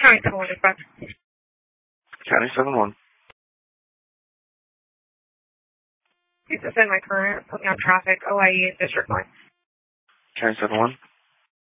County 7-1 dispatch. County 7-1. Please ascend my current, put me on traffic, OIE, District 9. County 7-1.